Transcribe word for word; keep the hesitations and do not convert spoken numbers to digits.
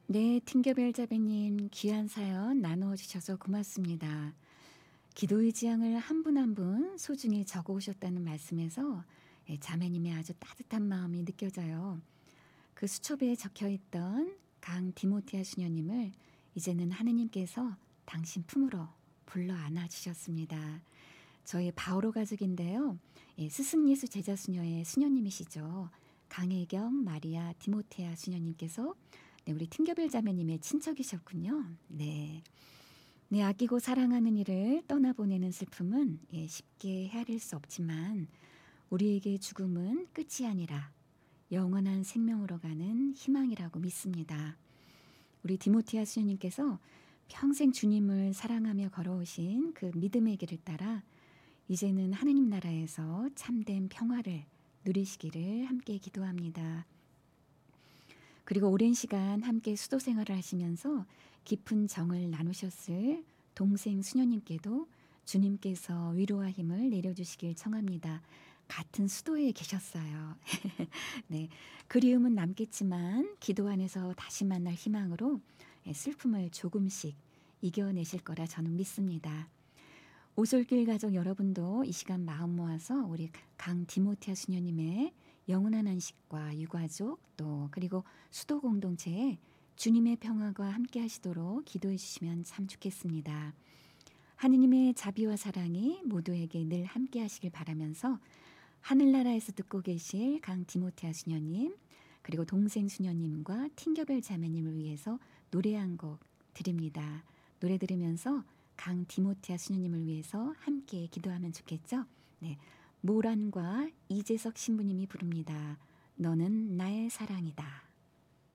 네, 팅겨벨 자매님 귀한 사연 나누어 주셔서 고맙습니다. 기도의 지향을 한 분 한 분 소중히 적어 오셨다는 말씀에서 예, 자매님의 아주 따뜻한 마음이 느껴져요. 그 수첩에 적혀 있던 강 디모티아 수녀님을 이제는 하느님께서 당신 품으로 불러 안아 주셨습니다. 저희 바오로 가족인데요. 예, 스승 예수 제자 수녀의 수녀님이시죠. 강혜경 마리아 디모테아 수녀님께서 네, 우리 팅겨벨 자매님의 친척이셨군요. 네. 네, 아끼고 사랑하는 이를 떠나보내는 슬픔은 예, 쉽게 헤아릴 수 없지만 우리에게 죽음은 끝이 아니라 영원한 생명으로 가는 희망이라고 믿습니다. 우리 디모티아 수녀님께서 평생 주님을 사랑하며 걸어오신 그 믿음의 길을 따라 이제는 하느님 나라에서 참된 평화를 누리시기를 함께 기도합니다. 그리고 오랜 시간 함께 수도 생활을 하시면서 깊은 정을 나누셨을 동생 수녀님께도 주님께서 위로와 힘을 내려주시길 청합니다. 같은 수도에 계셨어요. 네, 그리움은 남겠지만 기도 안에서 다시 만날 희망으로 슬픔을 조금씩 이겨내실 거라 저는 믿습니다. 오솔길 가족 여러분도 이 시간 마음 모아서 우리 강 디모티아 수녀님의 영원한 안식과 유가족 또 그리고 수도 공동체에 주님의 평화가 함께 하시도록 기도해 주시면 참 좋겠습니다. 하느님의 자비와 사랑이 모두에게 늘 함께 하시길 바라면서 하늘나라에서 듣고 계실 강 디모티아 수녀님 그리고 동생 수녀님과 팅겨벨 자매님을 위해서 노래 한 곡 드립니다. 노래 들으면서 강 디모티아 수녀님을 위해서 함께 기도하면 좋겠죠? 네, 모란과 이재석 신부님이 부릅니다. 너는 나의 사랑이다.